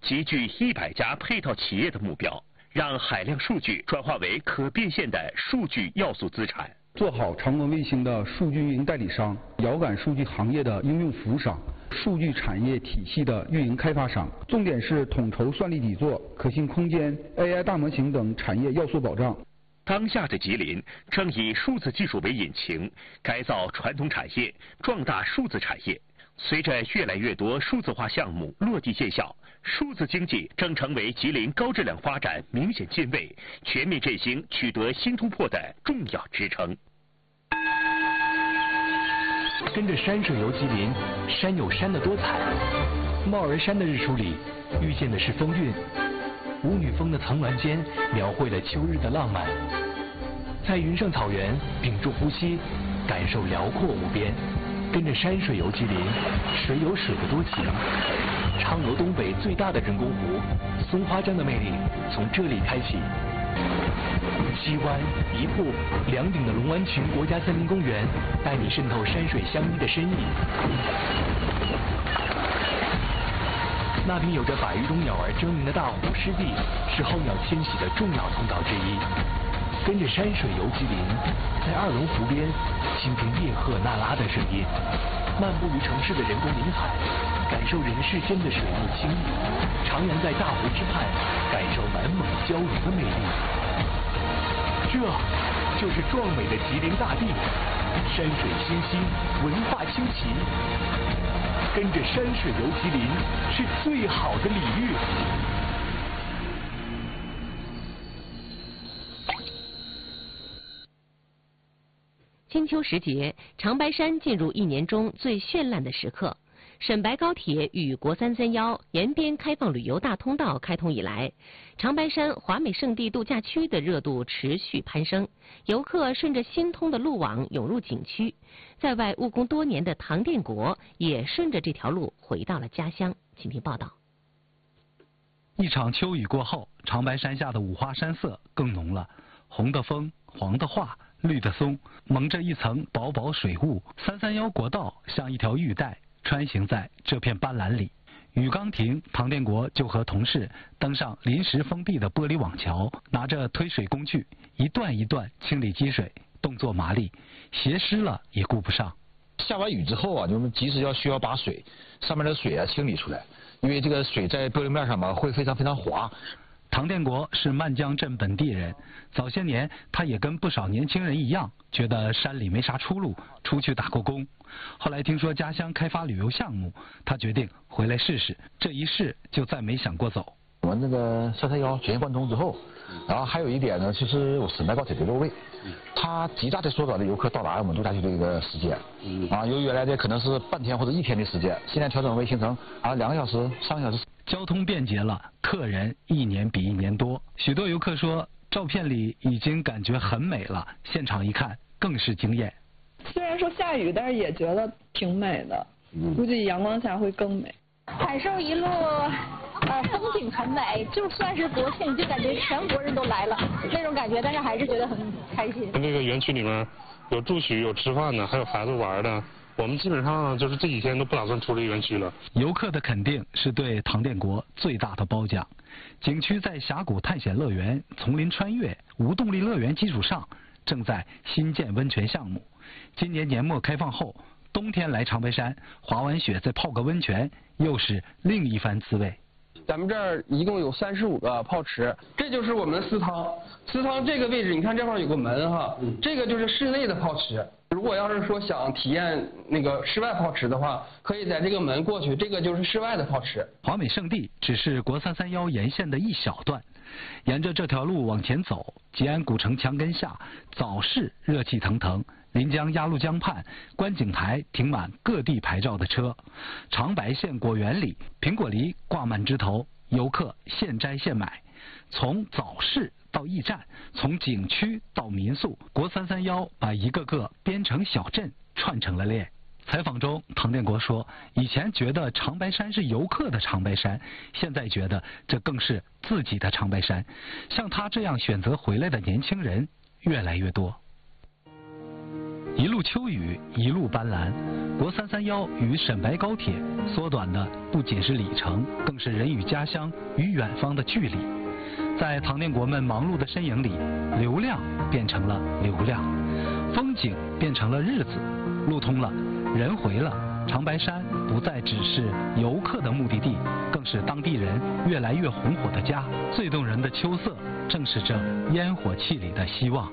集聚100家配套企业的目标，让海量数据转化为可变现的数据要素资产。 做好长文卫星的数据运营代理商、遥感数据行业的应用服务商、数据产业体系的运营开发商，重点是统筹算力底座、可信空间、AI 大模型等产业要素保障。 当下的吉林正以数字技术为引擎，改造传统产业，壮大数字产业。随着越来越多数字化项目落地见效，数字经济正成为吉林高质量发展明显进位、全面振兴取得新突破的重要支撑。 跟着山水游吉林，山有山的多彩。帽儿山的日出里，遇见的是风韵。舞女峰的层峦间，描绘了秋日的浪漫。在云上草原，屏住呼吸，感受辽阔无边。跟着山水游吉林，水有水的多情。昌楼东北最大的人工湖松花江的魅力从这里开启。西湾、一瀑、2顶的龙湾群国家森林公园，带你渗透山水相依的深意。那边有着百余种鸟儿争鸣的大湖湿地，是候鸟迁徙的重要通道之一。跟着山水游吉林，在2龙湖边倾听叶赫那拉的声音，漫步于城市的人工林海，感受人世间的水陆轻逸，徜徉在大湖之畔，感受满蒙交融的魅力。这就是壮美的吉林大地，山水清新，文化清奇。跟着山水游吉林是最好的礼遇。 金秋时节，长白山进入1年中最绚烂的时刻。沈白高铁与国331沿边开放旅游大通道开通以来，长白山华美胜地度假区的热度持续攀升，游客顺着新通的路网涌入景区。在外务工多年的唐殿国也顺着这条路回到了家乡。请听报道。 一场秋雨过后，长白山下的五花山色更浓了，红的枫，黄的桦，绿的松，蒙着一层薄薄水雾。331国道像一条玉带，穿行在这片斑斓里。雨刚停，唐殿国就和同事登上临时封闭的玻璃网桥，拿着推水工具一段一段清理积水，动作麻利，鞋湿了也顾不上。 下完雨之后啊，我们及时需要把水上面的水清理出来，因为这个水在玻璃面上嘛会非常非常滑。 唐殿国是漫江镇本地人，早些年他也跟不少年轻人一样，觉得山里没啥出路，出去打过工。后来听说家乡开发旅游项目，他决定回来试试。这一试就再没想过走。 我们那个331全线贯通之后，然后还有一点呢，就是我沈白高铁的落位，它极大的缩短了游客到达我们度假区的一个时间。由原来的可能是半天或者1天的时间，现在调整为行程2个小时、3个小时。 交通便捷了，客人1年比1年多。许多游客说，照片里已经感觉很美了，现场一看更是惊艳。 虽然说下雨，但是也觉得挺美的，估计阳光下会更美。 感受一路风景很美，就算是国庆，就感觉全国人都来了那种感觉，但是还是觉得很开心。 这个园区里面有住宿、有吃饭的，还有孩子玩的。我们基本上就是这几天都不打算出这个园区了。 游客的肯定是对唐殿国最大的褒奖。景区在峡谷探险乐园、丛林穿越、无动力乐园基础上，正在新建温泉项目。今年年末开放后，冬天来长白山滑完雪再泡个温泉，又是另一番滋味。 咱们这儿一共有35个泡池，这就是我们的私汤。私汤这个位置，你看这块有个门哈，这个就是室内的泡池。如果要是说想体验那个室外泡池的话，可以在这个门过去，这个就是室外的泡池。 华美胜地只是国331沿线的一小段，沿着这条路往前走，吉安古城墙根下早市热气腾腾，临江鸭绿江畔观景台停满各地牌照的车，长白县果园里苹果梨挂满枝头，游客现摘现买。从早市到驿站，从景区到民宿，国331把一个个边城小镇串成了链。采访中，唐殿国说，以前觉得长白山是游客的长白山，现在觉得这更是自己的长白山。像他这样选择回来的年轻人越来越多。 一路秋雨，一路斑斓。国331与沈白高铁缩短的不仅是里程，更是人与家乡与远方的距离。在唐建国们忙碌的身影里，流量变成了流量，风景变成了日子，路通了，人回了。长白山不再只是游客的目的地，更是当地人越来越红火的家。最动人的秋色，正是这烟火气里的希望。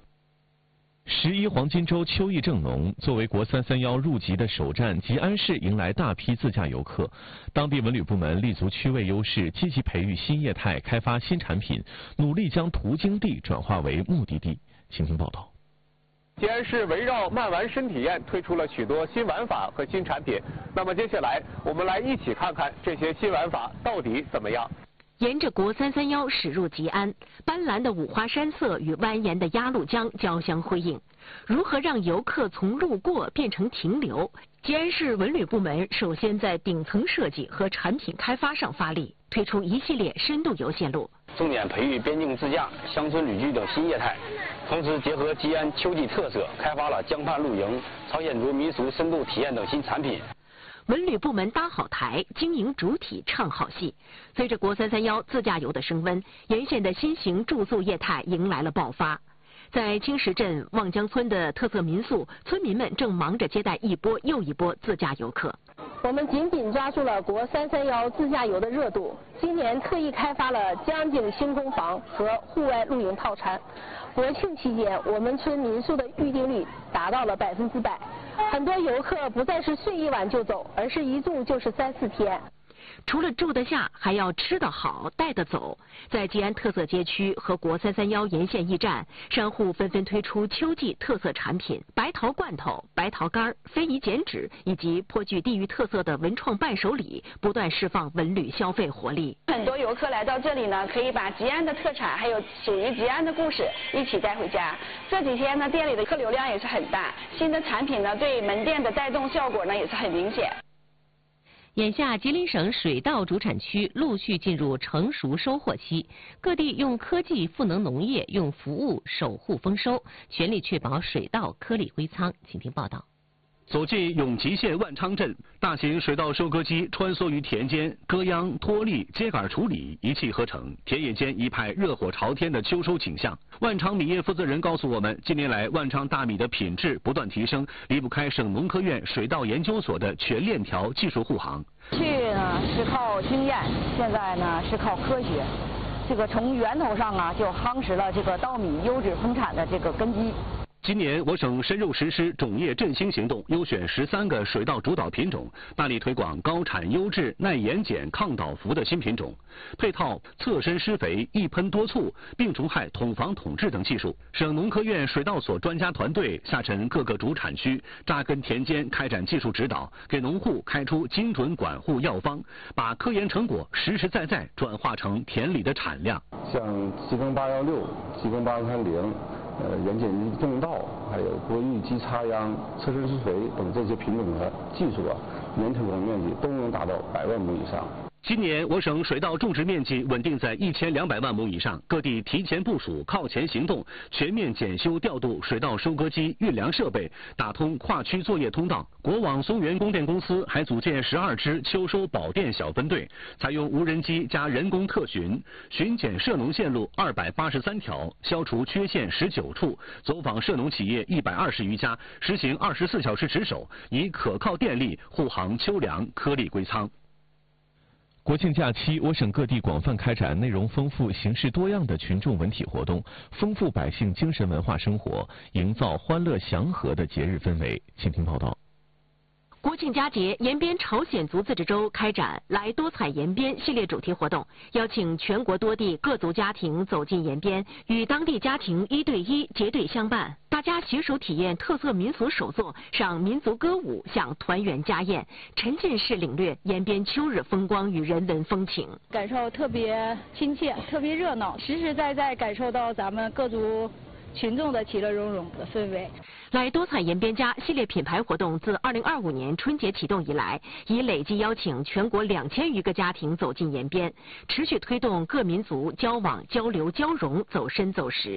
11黄金周秋意正浓，作为国331入籍的首站，吉安市迎来大批自驾游客。当地文旅部门立足区位优势，积极培育新业态，开发新产品，努力将途经地转化为目的地。请听报道。 吉安市围绕慢玩深体验推出了许多新玩法和新产品。那么接下来我们来一起看看这些新玩法到底怎么样。 沿着国331驶入吉安，斑斓的五花山色与蜿蜒的鸭绿江交相辉映。如何让游客从路过变成停留？吉安市文旅部门首先在顶层设计和产品开发上发力，推出一系列深度游线路， 重点培育边境自驾、乡村旅居等新业态，同时结合吉安秋季特色，开发了江畔露营、朝鲜族民俗深度体验等新产品。 文旅部门搭好台，经营主体唱好戏。随着国331自驾游的升温，沿线的新型住宿业态迎来了爆发。在青石镇望江村的特色民宿，村民们正忙着接待一波又一波自驾游客。 我们紧紧抓住了国331自驾游的热度，今年特意开发了江景星空房和户外露营套餐。国庆期间，我们村民宿的预订率达到了100%，很多游客不再是睡一晚就走，而是一住就是3、4天。 除了住得下，还要吃得好、带得走。在吉安特色街区和国331沿线驿站，商户纷纷推出秋季特色产品：白桃罐头、白桃干、非遗剪纸，以及颇具地域特色的文创伴手礼，不断释放文旅消费活力。 很多游客来到这里呢，可以把吉安的特产还有写于吉安的故事一起带回家。这几天呢，店里的客流量也是很大，新的产品呢，对门店的带动效果呢也是很明显。 眼下，吉林省水稻主产区陆续进入成熟收获期，各地用科技赋能农业，用服务守护丰收，全力确保水稻颗粒归仓。请听报道。 走进永吉县万昌镇，大型水稻收割机穿梭于田间，割秧、脱粒、秸秆处理一气呵成，田野间一派热火朝天的秋收景象。万昌米业负责人告诉我们，近年来万昌大米的品质不断提升，离不开省农科院水稻研究所的全链条技术护航。 去呢是靠经验，现在呢是靠科学，这个从源头上啊就夯实了这个稻米优质丰产的这个根基。 今年我省深入实施种业振兴行动，优选13个水稻主导品种，大力推广高产优质、耐盐碱、抗倒伏的新品种，配套侧身施肥、一喷多促、病虫害统防统治等技术。省农科院水稻所专家团队下沉各个主产区，扎根田间，开展技术指导，给农户开出精准管护药方，把科研成果实实在在转化成田里的产量。 像吉耕816、吉耕8230。盐碱种稻，还有国玉基插秧、侧身施肥等这些品种的技术啊，年成功面积都能达到100万亩以上。 今年我省水稻种植面积稳定在1200万亩以上，各地提前部署、靠前行动，全面检修调度水稻收割机、运粮设备，打通跨区作业通道。国网松原供电公司还组建12支秋收保电小分队，采用无人机加人工特巡，巡检涉农线路283条，消除缺陷19处，走访涉农企业120余家，实行24小时值守，以可靠电力护航秋粮颗粒归仓。 国庆假期，我省各地广泛开展内容丰富、形式多样的群众文体活动，丰富百姓精神文化生活，营造欢乐祥和的节日氛围。请听报道。 国庆佳节，延边朝鲜族自治州开展“来多彩延边”系列主题活动，邀请全国多地各族家庭走进延边，与当地家庭1对1结对相伴，大家携手体验特色民俗手作，赏民族歌舞，享团圆家宴，沉浸式领略延边秋日风光与人文风情， 感受特别亲切，特别热闹，实实在在感受到咱们各族群众的其乐融融的氛围。 来多彩延边家系列品牌活动自2025年春节启动以来，已累计邀请全国2000余个家庭走进延边，持续推动各民族交往、交流、交融走深走实。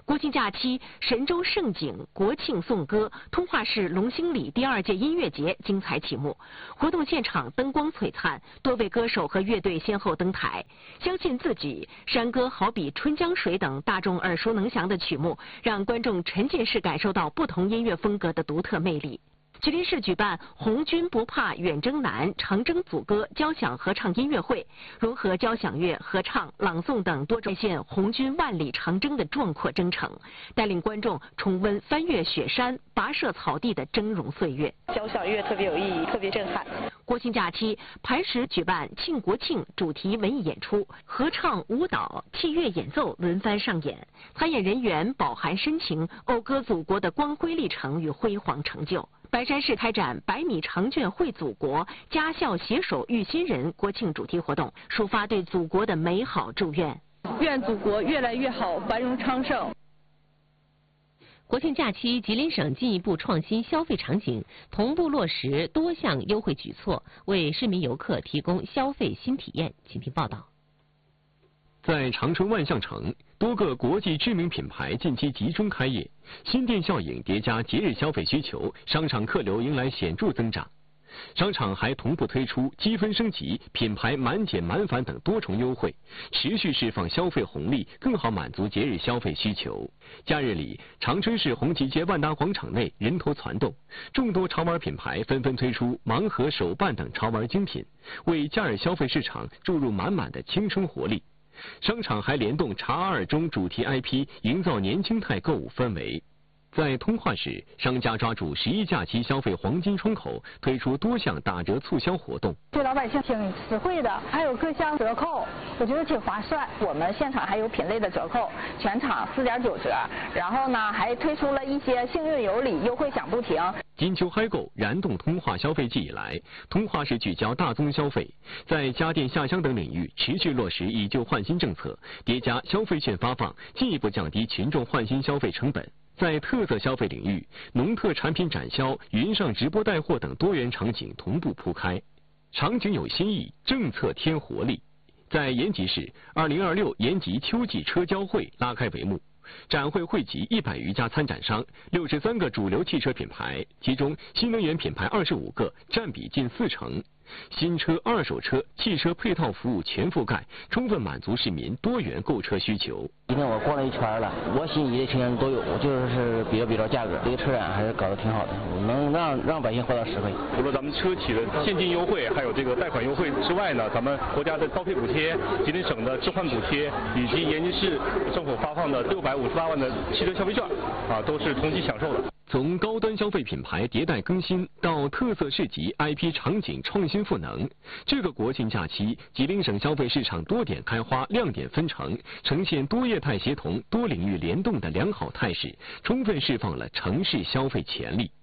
国庆假期，神州盛景国庆颂歌通化市龙兴里第2届音乐节精彩启幕。活动现场灯光璀璨，多位歌手和乐队先后登台。相信自己、山歌好比春江水等大众耳熟能详的曲目，让观众沉浸式感受到不同音乐风格的独特魅力。吉林市举办红军不怕远征难长征组歌交响合唱音乐会，融合交响乐、合唱、朗诵等多种，现红军万里长征的壮阔征程，带领观众重温翻越雪山、跋涉草地的峥嵘岁月。 交响乐特别有意义，特别震撼。 国庆假期，磐石举办庆国庆主题文艺演出，合唱、舞蹈、器乐演奏轮番上演，参演人员饱含深情，讴歌祖国的光辉历程与辉煌成就。白山市开展100米长卷绘祖国，家校携手育新人国庆主题活动，抒发对祖国的美好祝愿。 愿祖国越来越好，繁荣昌盛。 国庆假期，吉林省进一步创新消费场景，同步落实多项优惠举措，为市民游客提供消费新体验。请听报道。 在长春万象城，多个国际知名品牌近期集中开业，新店效应叠加节日消费需求，商场客流迎来显著增长。商场还同步推出积分升级、品牌满减满返等多重优惠，持续释放消费红利，更好满足节日消费需求。假日里，长春市红旗街万达广场内人头攒动，众多潮玩品牌纷纷推出盲盒、手办等潮玩精品，为假日消费市场注入满满的青春活力。商场还联动茶2中主题 IP， 营造年轻态购物氛围。在通化市，商家抓住11假期消费黄金窗口，推出多项打折促销活动， 对老百姓挺实惠的，还有各项折扣，我觉得挺划算。我们现场还有品类的折扣，全场4.9折，然后呢还推出了一些幸运有礼优惠享不停。 金秋嗨购燃动通化消费季以来，通化市聚焦大宗消费，在家电下乡等领域持续落实以旧换新政策，叠加消费券发放，进一步降低群众换新消费成本。在特色消费领域，农特产品展销、云上直播带货等多元场景同步铺开，场景有新意，政策添活力。在延吉市，2026延吉秋季车交会拉开帷幕。展会汇集100余家参展商，63个主流汽车品牌，其中新能源品牌25个，占比近40%。新车、二手车、汽车配套服务全覆盖，充分满足市民多元购车需求。 今天我逛了一圈了，我心仪的情人都有，就是比较价格，这个车展还是搞得挺好的，能让百姓活到实惠。 除了咱们车企的现金优惠，还有这个贷款优惠之外呢，咱们国家的消费补贴、吉林省的置换补贴，以及延吉市政府发放的658万的汽车消费券，都是同期享受的。 从高端消费品牌迭代更新到特色市集 IP 场景创新赋能，这个国庆假期，吉林省消费市场多点开花，亮点纷呈，呈现多业态协同、多领域联动的良好态势，充分释放了城市消费潜力。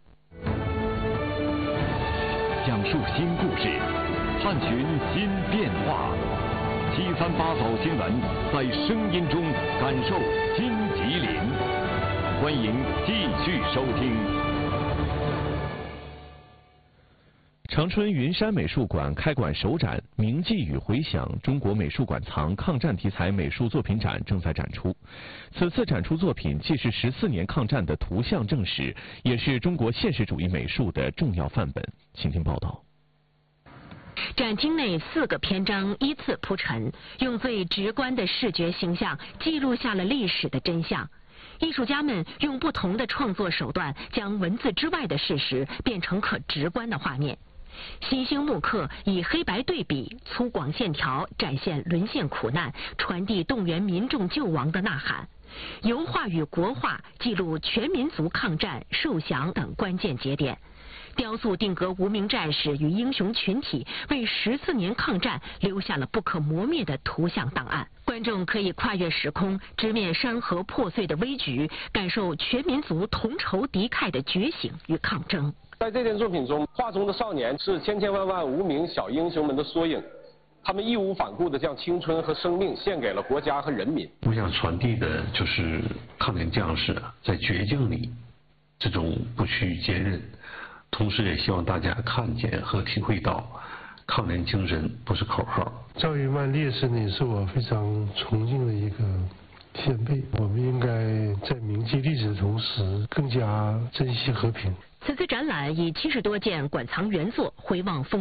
讲述新故事，探寻新变化。738早新闻，在声音中感受新吉林。欢迎继续收听。 长春云山美术馆开馆首展《铭记与回响：中国美术馆藏抗战题材美术作品展》正在展出。此次展出作品既是14年抗战的图像正史，也是中国现实主义美术的重要范本。请听报道。 展厅内4个篇章依次铺陈，用最直观的视觉形象记录下了历史的真相。艺术家们用不同的创作手段，将文字之外的事实变成可直观的画面。新兴木刻以黑白对比、粗犷线条展现沦陷苦难，传递动员民众救亡的呐喊。油画与国画记录全民族抗战、受降等关键节点。雕塑定格无名战士与英雄群体，为14年抗战留下了不可磨灭的图像档案。观众可以跨越时空，直面山河破碎的危局，感受全民族同仇敌忾的觉醒与抗争。 在这件作品中，画中的少年是千千万万无名小英雄们的缩影，他们义无反顾地将青春和生命献给了国家和人民。 我想传递的就是抗战将士在绝境里这种不屈坚韧，同时也希望大家看见和体会到抗战精神不是口号。 赵玉曼烈士呢，是我非常崇敬的一个先辈，我们应该在铭记历史的同时，更加珍惜和平。 此次展览以70多件馆藏原作回望丰